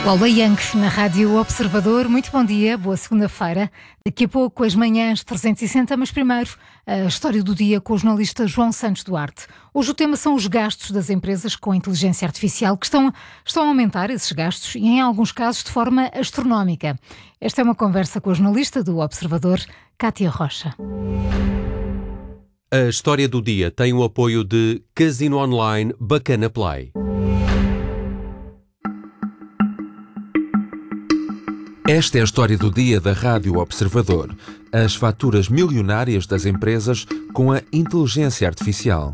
Lola Young, na Rádio Observador. Muito bom dia, boa segunda-feira. Daqui a pouco as manhãs 360, mas primeiro a história do dia com o jornalista João Santos Duarte. Hoje o tema são os gastos das empresas com a inteligência artificial, que estão a aumentar esses gastos e em alguns casos de forma astronómica. Esta é uma conversa com a jornalista do Observador, Cátia Rocha. A história do dia tem o apoio de Casino Online Bacana Play. Esta é a história do dia da Rádio Observador. As faturas milionárias das empresas com a inteligência artificial.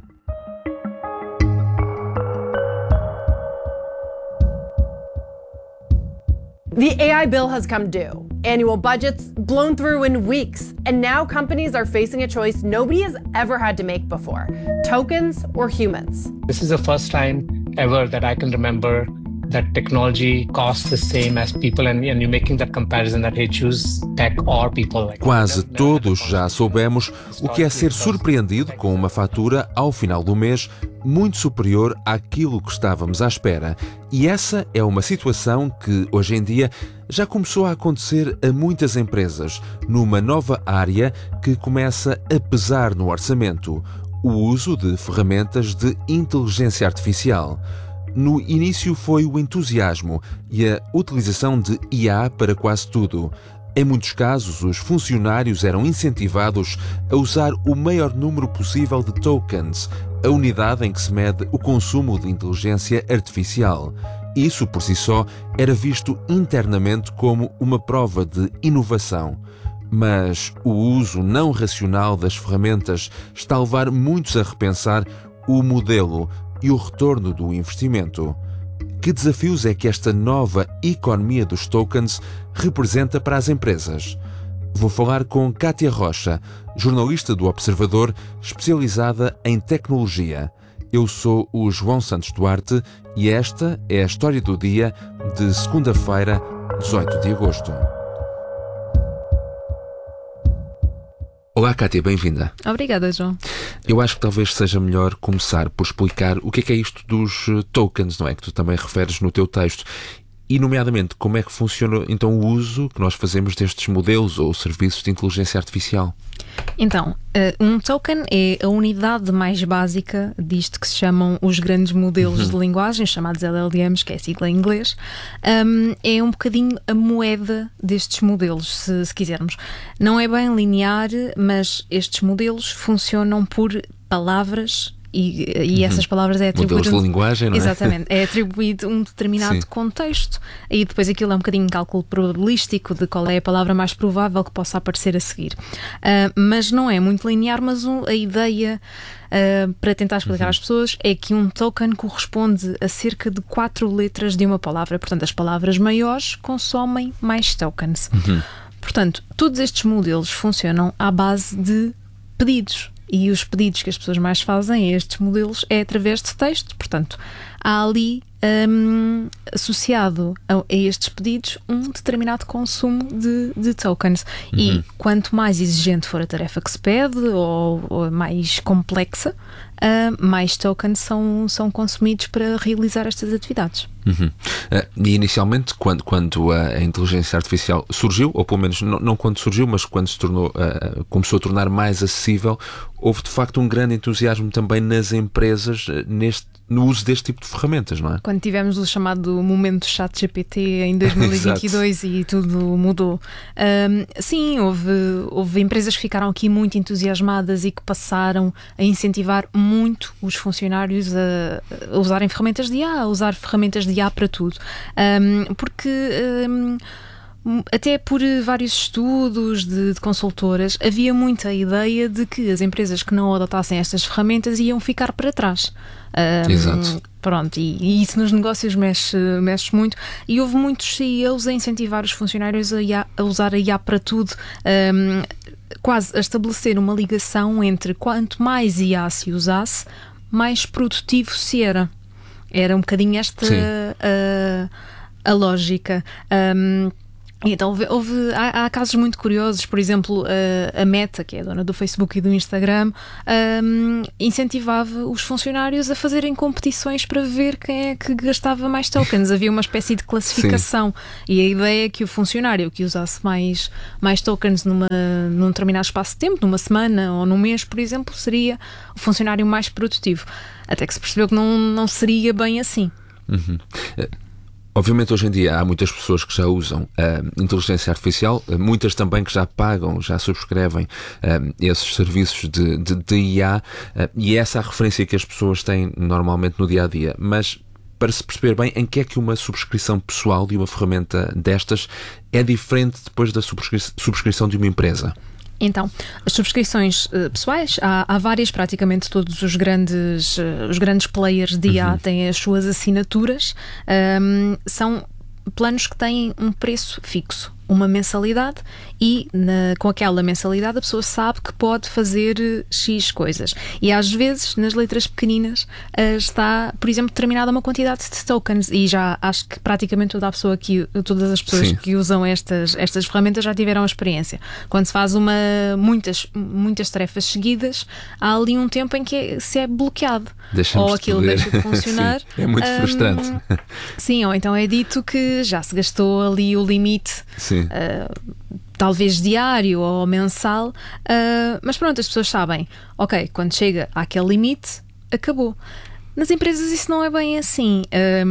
The AI bill has come due. Annual budgets blown through in weeks. And now companies are facing a choice nobody has ever had to make before. Tokens or humans? This is the first time ever that I can remember that technology costs the same as people, and you're making that comparison that hey, choose tech or people. Quase todos já soubemos o que é ser surpreendido com uma fatura ao final do mês muito superior àquilo que estávamos à espera. E essa é uma situação que, hoje em dia, já começou a acontecer a muitas empresas, numa nova área que começa a pesar no orçamento: o uso de ferramentas de inteligência artificial. No início foi o entusiasmo e a utilização de IA para quase tudo. Em muitos casos, os funcionários eram incentivados a usar o maior número possível de tokens, a unidade em que se mede o consumo de inteligência artificial. Isso, por si só, era visto internamente como uma prova de inovação. Mas o uso não racional das ferramentas está a levar muitos a repensar o modelo e o retorno do investimento. Que desafios é que esta nova economia dos tokens representa para as empresas? Vou falar com Cátia Rocha, jornalista do Observador, especializada em tecnologia. Eu sou o João Santos Duarte e esta é a história do dia de segunda-feira, 18 de agosto. Olá, Cátia, bem-vinda. Obrigada, João. Eu acho que talvez seja melhor começar por explicar o que é isto dos tokens, não é? Que tu também referes no teu texto. E, nomeadamente, como é que funciona então o uso que nós fazemos destes modelos ou serviços de inteligência artificial? Então, um token é a unidade mais básica disto que se chamam os grandes modelos de linguagem, chamados LLMs, que é a sigla em inglês. É um bocadinho a moeda destes modelos, se quisermos. Não é bem linear, mas estes modelos funcionam por palavras. E essas palavras é atribuído... Modelos de linguagem, não é? Exatamente. É atribuído um determinado Sim. contexto e depois aquilo é um bocadinho cálculo probabilístico de qual é a palavra mais provável que possa aparecer a seguir. Mas não é muito linear, mas a ideia, para tentar explicar às pessoas, é que um token corresponde a cerca de 4 letras de uma palavra. Portanto, as palavras maiores consomem mais tokens. Portanto, todos estes modelos funcionam à base de pedidos. E os pedidos que as pessoas mais fazem a estes modelos é através de texto. Portanto, há ali associado a estes pedidos um determinado consumo de tokens. E quanto mais exigente for a tarefa que se pede ou mais complexa, mais tokens são consumidos para realizar estas atividades. E inicialmente, quando a inteligência artificial surgiu, ou pelo menos não quando surgiu, mas quando se tornou, começou a tornar mais acessível, houve de facto um grande entusiasmo também nas empresas no uso deste tipo de ferramentas, não é? Quando tivemos o chamado momento ChatGPT em 2022 e tudo mudou. Sim, houve empresas que ficaram aqui muito entusiasmadas e que passaram a incentivar muito os funcionários a usarem ferramentas de IA, a usar ferramentas de IA para tudo. Porque... até por vários estudos de consultoras, havia muita ideia de que as empresas que não adotassem estas ferramentas iam ficar para trás. Exato. Pronto, e isso nos negócios mexe muito, e houve muitos CEOs a incentivar os funcionários a usar a IA para tudo, quase a estabelecer uma ligação entre quanto mais IA se usasse, mais produtivo se era. Era um bocadinho esta a lógica. Então há casos muito curiosos, por exemplo, a Meta, que é a dona do Facebook e do Instagram, incentivava os funcionários a fazerem competições para ver quem é que gastava mais tokens. Havia uma espécie de classificação. Sim. E a ideia é que o funcionário que usasse mais tokens num determinado espaço de tempo, numa semana ou num mês, por exemplo, seria o funcionário mais produtivo. Até que se percebeu que não seria bem assim. Uhum. Obviamente hoje em dia há muitas pessoas que já usam inteligência artificial, muitas também que já pagam, já subscrevem esses serviços de IA, e essa é a referência que as pessoas têm normalmente no dia-a-dia. Mas para se perceber bem em que é que uma subscrição pessoal de uma ferramenta destas é diferente depois da subscrição de uma empresa? Então, as subscrições pessoais, há várias, praticamente todos os grandes players de IA têm as suas assinaturas, são planos que têm um preço fixo, uma mensalidade, e com aquela mensalidade a pessoa sabe que pode fazer X coisas. E às vezes, nas letras pequeninas, está, por exemplo, determinada uma quantidade de tokens, e já acho que praticamente todas as pessoas Sim. que usam estas ferramentas já tiveram a experiência. Quando se faz muitas tarefas seguidas, há ali um tempo em que se é bloqueado. Ou aquilo deixa de funcionar. Sim, é muito frustrante. Sim, ou então é dito que já se gastou ali o limite. Sim. Talvez diário ou mensal, mas pronto, as pessoas sabem, ok, quando chega àquele limite, acabou. Nas empresas isso não é bem assim.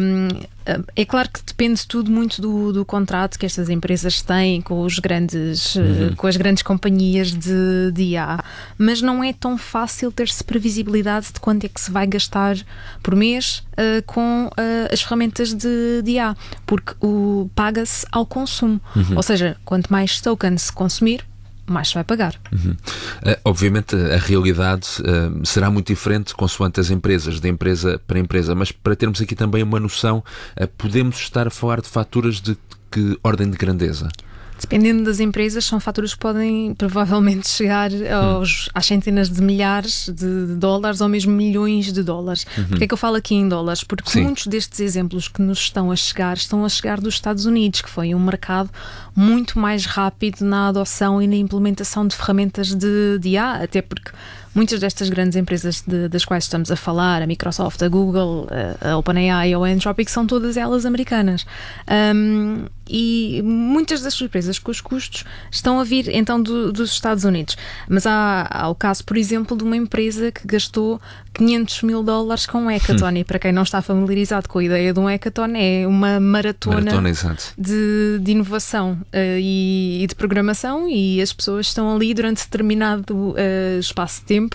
É claro que depende tudo muito do contrato que estas empresas têm com as grandes companhias de IA, mas não é tão fácil ter-se previsibilidade de quanto é que se vai gastar por mês com as ferramentas de IA, porque paga-se ao consumo. Ou seja, quanto mais tokens se consumir, mais se vai pagar. Obviamente a realidade será muito diferente consoante as empresas, de empresa para empresa, mas para termos aqui também uma noção, podemos estar a falar de faturas de que ordem de grandeza? Dependendo das empresas, são faturas que podem provavelmente chegar às centenas de milhares de dólares ou mesmo milhões de dólares. Porquê é que eu falo aqui em dólares? Porque Sim. muitos destes exemplos que nos estão a chegar dos Estados Unidos, que foi um mercado muito mais rápido na adoção e na implementação de ferramentas de IA, até porque muitas destas grandes empresas das quais estamos a falar, a Microsoft, a Google, a OpenAI ou a Anthropic, são todas elas americanas. E muitas das surpresas com os custos estão a vir então dos Estados Unidos. Mas há o caso, por exemplo, de uma empresa que gastou $500 mil com um hackathon. E para quem não está familiarizado com a ideia de um hackathon, é uma maratona de inovação e de programação, e as pessoas estão ali durante determinado espaço de tempo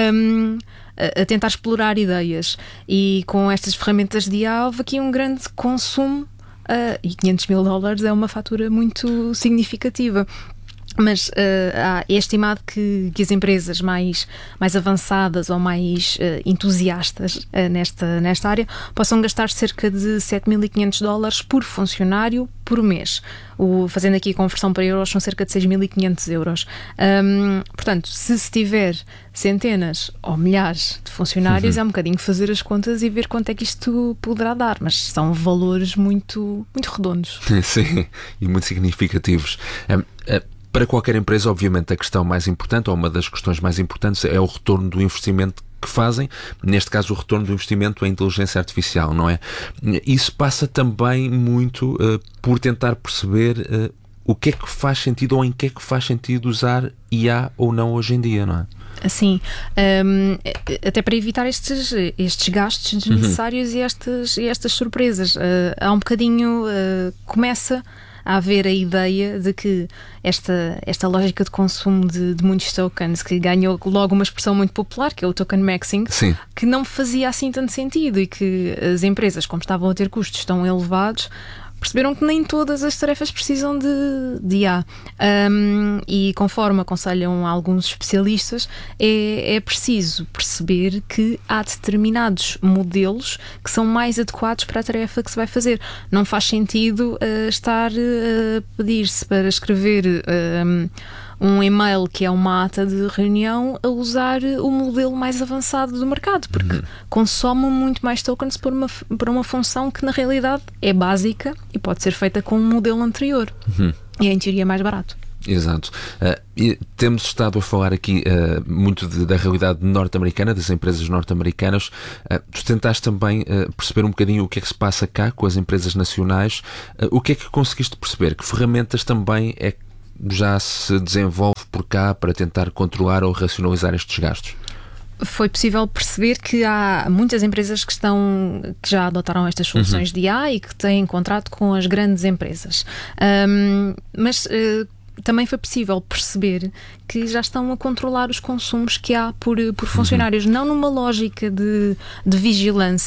a tentar explorar ideias, e com estas ferramentas de IA houve aqui um grande consumo, e $500 mil é uma fatura muito significativa. Mas é estimado que as empresas mais avançadas ou mais entusiastas nesta área possam gastar cerca de $7.500 por funcionário por mês. Fazendo aqui a conversão para euros, são cerca de 6.500 euros. Portanto, se tiver centenas ou milhares de funcionários, é um bocadinho fazer as contas e ver quanto é que isto poderá dar, mas são valores muito, muito redondos. Sim, e muito significativos. Para qualquer empresa, obviamente, a questão mais importante, ou uma das questões mais importantes, é o retorno do investimento que fazem, neste caso o retorno do investimento em inteligência artificial, não é? Isso passa também muito por tentar perceber o que é que faz sentido, ou em que é que faz sentido usar IA ou não hoje em dia, não é? Assim, até para evitar estes gastos desnecessários e estas surpresas. Há um bocadinho, começa a haver a ideia de que esta lógica de consumo de muitos tokens, que ganhou logo uma expressão muito popular, que é o token maxing, Sim. que não fazia assim tanto sentido, e que as empresas, como estavam a ter custos tão elevados, perceberam que nem todas as tarefas precisam de IA. E conforme aconselham alguns especialistas, é preciso perceber que há determinados modelos que são mais adequados para a tarefa que se vai fazer. Não faz sentido estar a pedir-se para escrever um e-mail que é uma ata de reunião a usar o modelo mais avançado do mercado, porque consome muito mais tokens para uma função que na realidade é básica e pode ser feita com um modelo anterior. e é em teoria mais barato. Exato. E temos estado a falar aqui muito da realidade norte-americana, das empresas norte-americanas. Tu tentaste também perceber um bocadinho o que é que se passa cá com as empresas nacionais. O que é que conseguiste perceber? Que ferramentas também é que já se desenvolve por cá para tentar controlar ou racionalizar estes gastos? Foi possível perceber que há muitas empresas que já adotaram estas soluções de IA e que têm contrato com as grandes empresas. Mas também foi possível perceber que já estão a controlar os consumos que há por funcionários, não numa lógica de vigilância,